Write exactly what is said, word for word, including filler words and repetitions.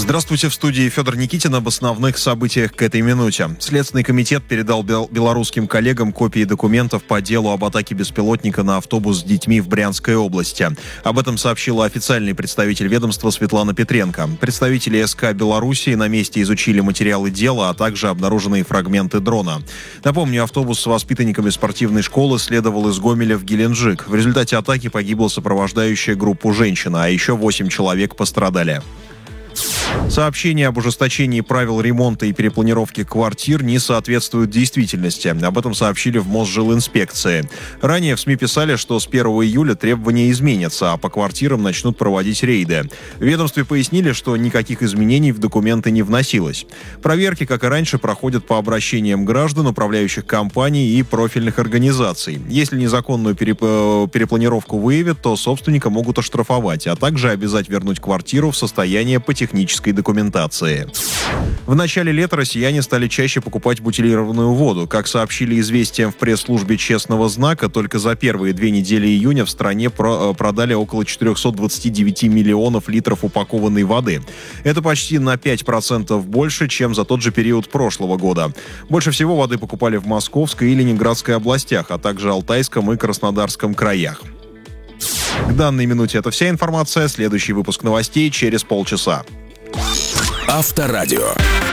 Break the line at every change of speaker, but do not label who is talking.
Здравствуйте, в студии Федор Никитин. Об основных событиях к этой минуте. Следственный комитет передал бел- белорусским коллегам копии документов по делу об атаке беспилотника на автобус с детьми в Брянской области. Об этом сообщила официальный представитель ведомства Светлана Петренко. Представители СК Белоруссии на месте изучили материалы дела, а также обнаруженные фрагменты дрона. Напомню, автобус с воспитанниками спортивной школы следовал из Гомеля в Геленджик. В результате атаки погибла сопровождающая группу женщина, а еще восемь человек пострадали. Сообщения об ужесточении правил ремонта и перепланировки квартир не соответствуют действительности. Об этом сообщили в Мосжилинспекции. Ранее в СМИ писали, что с первого июля требования изменятся, а по квартирам начнут проводить рейды. В ведомстве пояснили, что никаких изменений в документы не вносилось. Проверки, как и раньше, проходят по обращениям граждан, управляющих компаний и профильных организаций. Если незаконную переп- перепланировку выявят, то собственника могут оштрафовать, а также обязать вернуть квартиру в состояние по технической документации. В начале лета россияне стали чаще покупать бутилированную воду. Как сообщили «Известиям» в пресс-службе «Честного знака», только за первые две недели июня в стране про- продали около четыреста двадцать девять миллионов литров упакованной воды. Это почти на пять процентов больше, чем за тот же период прошлого года. Больше всего воды покупали в Московской и Ленинградской областях, а также Алтайском и Краснодарском краях. К данной минуте это вся информация. Следующий выпуск новостей через полчаса.
Авторадио.